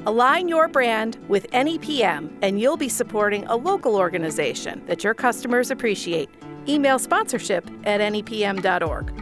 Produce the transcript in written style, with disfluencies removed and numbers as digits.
Align your brand with NEPM, and you'll be supporting a local organization that your customers appreciate. Email sponsorship@nepm.org.